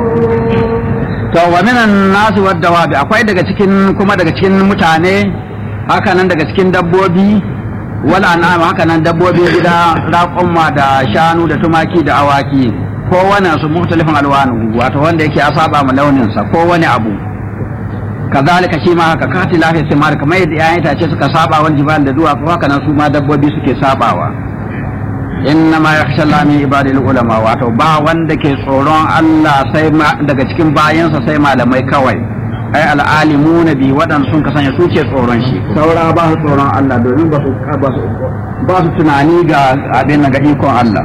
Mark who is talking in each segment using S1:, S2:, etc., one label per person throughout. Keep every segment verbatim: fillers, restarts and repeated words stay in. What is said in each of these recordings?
S1: to wa minan nasu wad dawabi akwai daga cikin kuma daga cikin mutane haka nan daga cikin dabbobi wala an'am haka nan dabbobi gida raƙumma da shanu da tumaki da awaki ko wani su mukhtalifin alwanu wato wanda yake asaba mu launin sa ko wani abu kazalika shi ma haka kati lafi simar kamar yadda yayin itace suka saba wal jibal da duwa haka nan su ma dabbobi suke sabawa inna ma yakhsha Allah min ibadil ulama wato ba wanda ke tsoron Allah sai daga cikin bayansa sai malamai kawai ai al'alimuna bi wadan sun kasance su ce tsoron shi saura ba su tsoron Allah domin ba su ba su tunani ga abin ga ikon Allah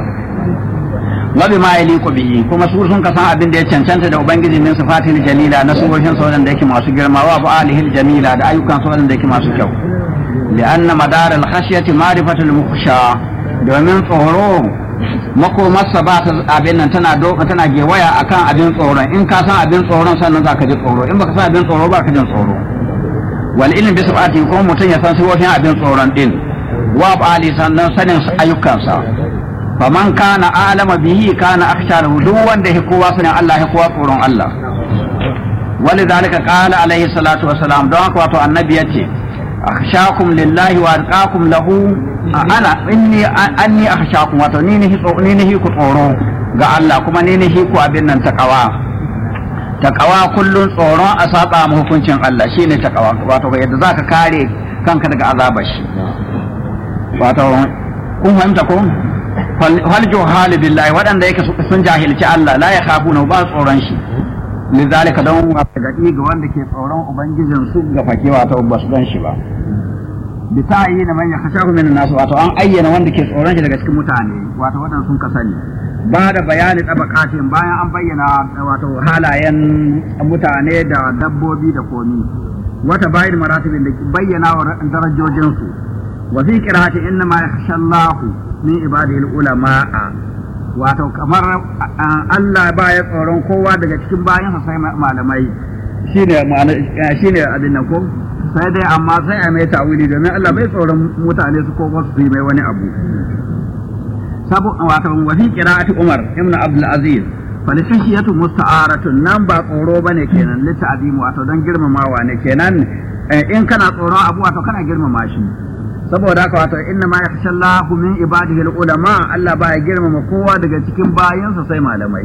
S1: wa bima yaliqu bihi kuma su sun kasan abin da ya cancanta da ubangiji min sifatil jalila na sunan sauran da yake masu girma wa ba'alihil jamila da ayyukan sauran da yake masu kyau li'anna madar al-khashyati ma'rifatul mukhsha domin tsoro makomarsa ba ta abin nan tana doka tana gewaya akan abin tsoron in ka san abin tsoron sannan za ka ji tsoro in baka san abin tsoro ba ka jin tsoro wal ilmi bi sabati ko mutum ya san sifofin abin tsoron din wa bali sannan sanin ayyukansa faman kana alama bihi kana akhsharu duk wanda ya kowa sanin Allah ya kowa tsoron Allah walidhalika qala alaihi salatu wassalam don haka wato annabi yace akhshakum lillahi wa atqakum lahu ana inni anni akhshakum wato ni ne ni ne ku tsoro ga Allah kuma ni ne ku abin nan takawa takawa kullun tsoron a saba mu hukuncin Allah shine takawa wato yadda zaka kare kanka daga azabar shi wato kun fahimta ko hal juhal billahi wadanda yake sun jahilci Allah la yakhafuna ba tsoron shi lizalika don gadi ga wanda ke tsoron ubangijin su ga fake wato ba su gan shi ba bi ta'yina man yakhshahu min an-nas wato an ayyana wanda ke tsoron shi daga cikin mutane wato wadan sun kasani ba da bayani tabaqatin bayan an bayyana wato halayen mutane da dabbobi da komi wata bayin maratibin da bayyana wa darajojin su wa fi qira'ati inna ma yakhsha Allah min ibadihi al-ulama'a wato kamar Allah ba ya tsoron kowa daga cikin bayansa sai malamai shine shine abin nan ko sai dai amma sai a mai tawili domin Allah bai tsoron mutane su ko su yi mai wani abu sabu wato wa fi qira'ati Umar ibn Abdul Aziz falishiyatu musta'aratun nan ba tsoro bane kenan lita'zim wato dan girmamawa ne kenan in kana tsoron abu wato kana girmama shi saboda haka wato inna ma yakhsha Allahu min ibadihi al-ulama Allah ba ya girmama kowa daga cikin bayansa sai malamai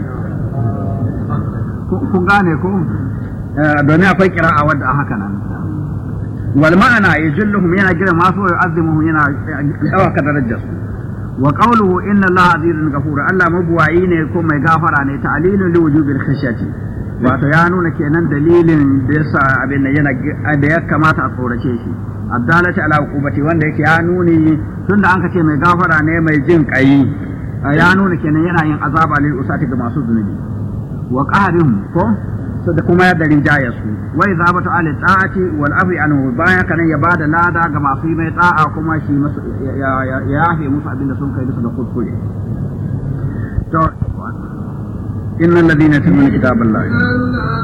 S1: kun gane ko domin akwai qira'a wadda haka nan wal ma'ana yajulluhum yana girma su wa yu'azzimuhum yana dawaka darajarsu wa qawluhu inna Allaha azizun ghafur Allah mabuwayi ne ko mai gafara ne ta'lilun li wujubil khashyati wato ya nuna kenan dalilin da yasa abin nan yana da ya kamata a tsorace shi addalati ala uqubati wanda yake ya nuni tunda an kace mai gafara ne mai jin kai ya nuna kenan yana yin azaba lil usati ga masu zunubi wa qahrihum ko so da kuma yadda rinjaya su wa izabatu ala ta'ati wal afi anhu bayan kana ya bada lada ga masu mai ta'a kuma shi masu ya yafe musu abinda sun kai da kuskure to innal ladina yatluna kitaballahi